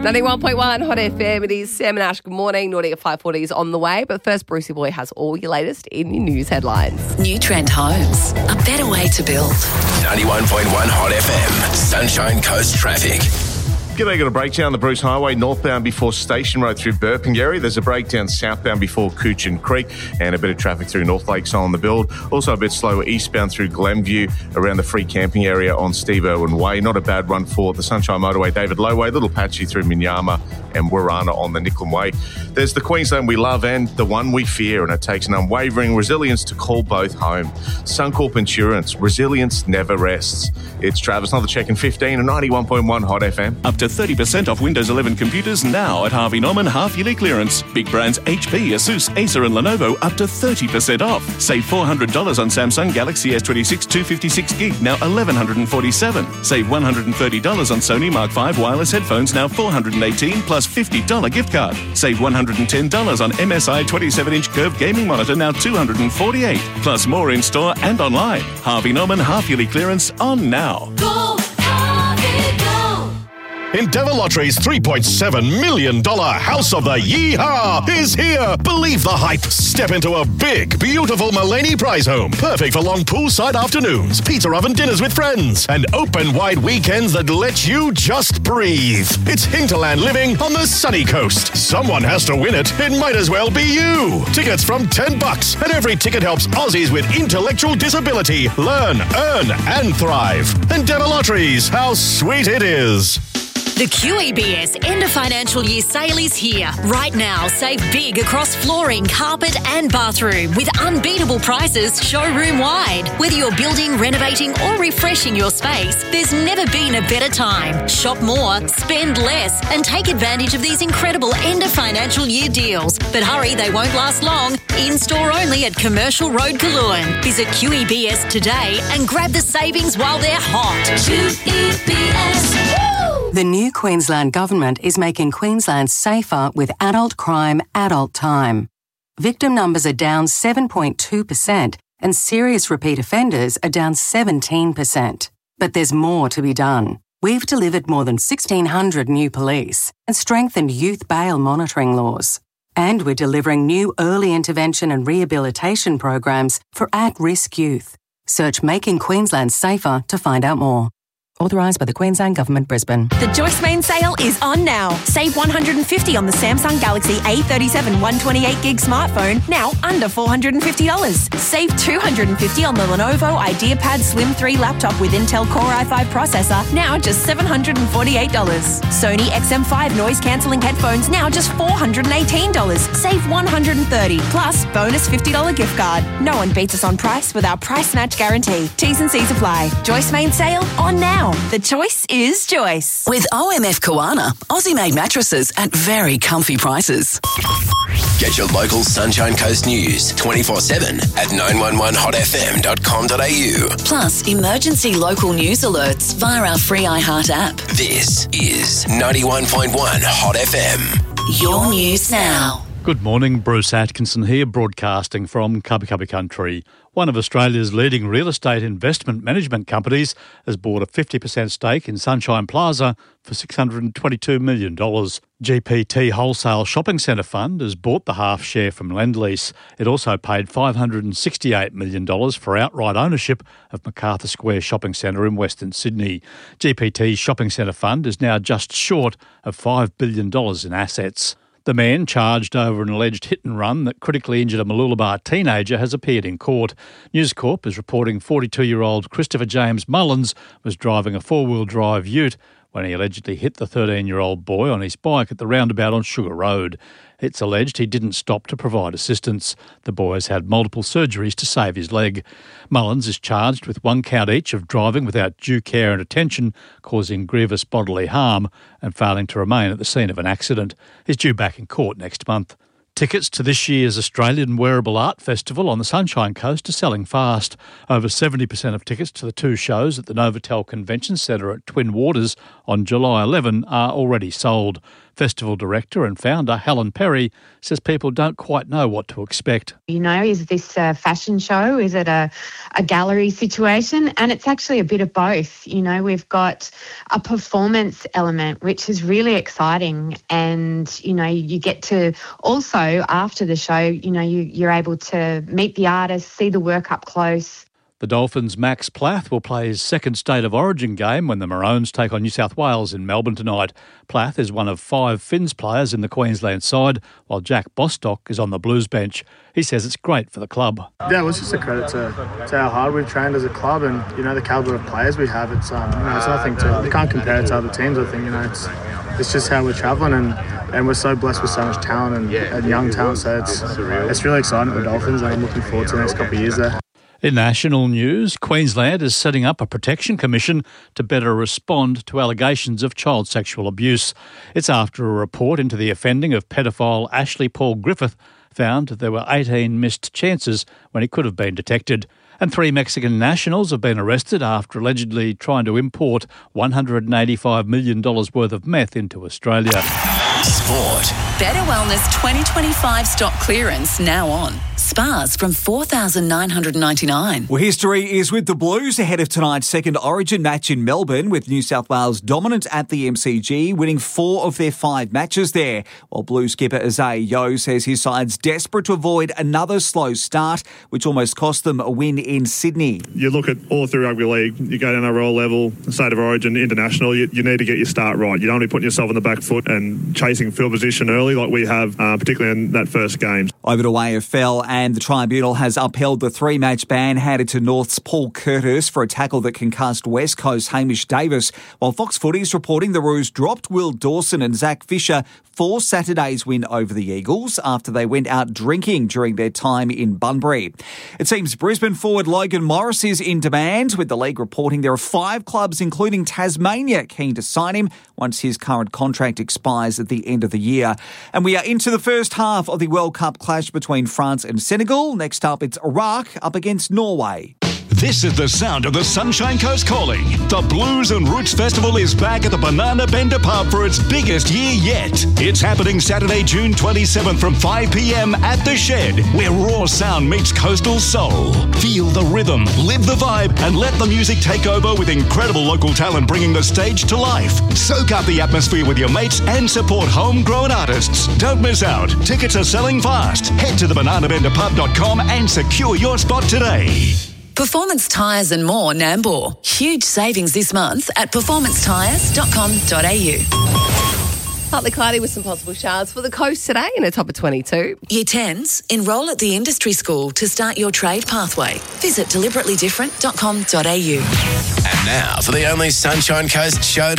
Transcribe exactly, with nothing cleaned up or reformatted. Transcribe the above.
ninety-one point one Hot F M. It is Sam and Ash. Good morning. Naughty at five forty is on the way. But first, Brucey Boy has all your latest in your news headlines. New Trend Homes. A better way to build. ninety-one point one Hot F M. Sunshine Coast traffic. G'day, got a breakdown the Bruce Highway northbound before Station Road through Burpengary. There's a breakdown southbound before Coochin Creek and a bit of traffic through North Lakeside on the build. Also a bit slower eastbound through Glenview around the free camping area on Steve Irwin Way. Not a bad run for the Sunshine Motorway, David Lowway. A little patchy through Minyama and Warana on the Nicklin Way. There's the Queensland we love and the one we fear, and it takes an unwavering resilience to call both home. Suncorp Insurance. Resilience never rests. It's Travis, another check in fifteen and ninety-one point one Hot F M. Up to thirty percent off Windows eleven computers now at Harvey Norman half-yearly clearance. Big brands H P, Asus, Acer and Lenovo up to thirty percent off. Save four hundred dollars on Samsung Galaxy S twenty-six two fifty-six gig, now eleven forty-seven dollars. Save one hundred thirty dollars on Sony Mark five wireless headphones, now four hundred eighteen dollars plus fifty dollars gift card. Save one hundred ten dollars on M S I twenty-seven inch curved gaming monitor, now two hundred forty-eight dollars. Plus more in store and online. Harvey Norman half-yearly clearance on now. Go, Harvey, go! Endeavour Lottery's three point seven million dollars House of the Yeehaw is here. Believe the hype. Step into a big, beautiful Mulaney prize home. Perfect for long poolside afternoons, pizza oven dinners with friends, and open-wide weekends that let you just breathe. It's Hinterland living on the sunny coast. Someone has to win it. It might as well be you. Tickets from ten bucks, and every ticket helps Aussies with intellectual disability learn, earn, and thrive. Endeavour Lotteries. How sweet it is. The Q E B S End of Financial Year sale is here. Right now, save big across flooring, carpet and bathroom with unbeatable prices showroom-wide. Whether you're building, renovating or refreshing your space, there's never been a better time. Shop more, spend less and take advantage of these incredible End of Financial Year deals. But hurry, they won't last long. In-store only at Commercial Road, Cologne. Visit Q E B S today and grab the savings while they're hot. Q E B S. Woo! The new Queensland Government is making Queensland safer with adult crime, adult time. Victim numbers are down seven point two percent and serious repeat offenders are down seventeen percent. But there's more to be done. We've delivered more than sixteen hundred new police and strengthened youth bail monitoring laws. And we're delivering new early intervention and rehabilitation programs for at-risk youth. Search Making Queensland Safer to find out more. Authorised by the Queensland Government, Brisbane. The Joyce Main sale is on now. Save one hundred fifty dollars on the Samsung Galaxy A thirty-seven one twenty-eight gig smartphone, now under four hundred fifty dollars. Save two hundred fifty dollars on the Lenovo IdeaPad Slim three laptop with Intel Core i five processor, now just seven hundred forty-eight dollars. Sony X M five noise-cancelling headphones, now just four hundred eighteen dollars. Save one hundred thirty dollars, plus bonus fifty dollars gift card. No one beats us on price with our price match guarantee. T's and C's apply. Joyce Main sale on now. The choice is Joyce. With O M F Koana, Aussie-made mattresses at very comfy prices. Get your local Sunshine Coast news twenty-four seven at nine one one hot f m dot com dot a u. Plus, emergency local news alerts via our free iHeart app. This is ninety-one point one Hot F M. Your news now. Good morning, Bruce Atkinson here, broadcasting from Cubby Cubby Country. One of Australia's leading real estate investment management companies has bought a fifty percent stake in Sunshine Plaza for six hundred twenty-two million dollars. G P T Wholesale Shopping Centre Fund has bought the half share from Lendlease. It also paid five hundred sixty-eight million dollars for outright ownership of Macarthur Square Shopping Centre in Western Sydney. G P T's Shopping Centre Fund is now just short of five billion dollars in assets. The man charged over an alleged hit-and-run that critically injured a Mooloolaba teenager has appeared in court. News Corp is reporting forty-two-year-old Christopher James Mullins was driving a four-wheel drive ute when he allegedly hit the thirteen-year-old boy on his bike at the roundabout on Sugar Road. It's alleged he didn't stop to provide assistance. The boy has had multiple surgeries to save his leg. Mullins is charged with one count each of driving without due care and attention, causing grievous bodily harm, and failing to remain at the scene of an accident. He's due back in court next month. Tickets to this year's Australian Wearable Art Festival on the Sunshine Coast are selling fast. Over seventy percent of tickets to the two shows at the Novotel Convention Centre at Twin Waters on July eleventh are already sold. Festival director and founder Helen Perry says people don't quite know what to expect. You know, is this a fashion show? Is it a, a gallery situation? And it's actually a bit of both. You know, we've got a performance element, which is really exciting. And, you know, you get to also, after the show, you know, you, you're able to meet the artists, see the work up close. The Dolphins' Max Plath will play his second State of Origin game when the Maroons take on New South Wales in Melbourne tonight. Plath is one of five Finns players in the Queensland side, while Jack Bostock is on the Blues bench. He says it's great for the club. Yeah, well, it's just a credit to, to how hard we've trained as a club and, you know, the calibre of players we have. It's um, you know, it's nothing to, you can't compare it to other teams, I think. You know, it's it's just how we're travelling and, and we're so blessed with so much talent and, and young talent, so it's, it's really exciting for the Dolphins and I'm looking forward to the next couple of years there. In national news, Queensland is setting up a protection commission to better respond to allegations of child sexual abuse. It's after a report into the offending of pedophile Ashley Paul Griffith found there were eighteen missed chances when it could have been detected. And three Mexican nationals have been arrested after allegedly trying to import one hundred eighty-five million dollars worth of meth into Australia. Sport. Better Wellness twenty twenty-five stock clearance now on. Spas from four thousand nine hundred ninety-nine dollars. Well, history is with the Blues ahead of tonight's second Origin match in Melbourne, with New South Wales dominant at the M C G, winning four of their five matches there. While Blues skipper Isaiah Yeo says his side's desperate to avoid another slow start, which almost cost them a win in Sydney. You look at all through rugby league, you go down a roll level, State of Origin, international, you, you need to get your start right. You don't want to be putting yourself on the back foot and chasing field position early like we have, uh, particularly in that first game. Over to A F L, and the Tribunal has upheld the three-match ban handed to North's Paul Curtis for a tackle that concussed West Coast Hamish Davis, while Fox Footy's reporting the Roos dropped Will Dawson and Zach Fisher for Saturday's win over the Eagles after they went out drinking during their time in Bunbury. It seems Brisbane forward Logan Morris is in demand, with the league reporting there are five clubs, including Tasmania, keen to sign him once his current contract expires at the end of the year. And we are into the first half of the World Cup clash between France and Senegal. Next up, it's Iraq up against Norway. This is the sound of the Sunshine Coast calling. The Blues and Roots Festival is back at the Banana Bender Pub for its biggest year yet. It's happening Saturday, June twenty-seventh from five p.m. at The Shed, where raw sound meets coastal soul. Feel the rhythm, live the vibe, and let the music take over with incredible local talent bringing the stage to life. Soak up the atmosphere with your mates and support homegrown artists. Don't miss out. Tickets are selling fast. Head to the banana bender pub dot com and secure your spot today. Performance Tyres and More, Nambour. Huge savings this month at performance tyres dot com dot a u. Partly cloudy with some possible showers for the coast today and a top of twenty-two. Year tens, enrol at the industry school to start your trade pathway. Visit deliberately different dot com dot a u. And now for the only Sunshine Coast show to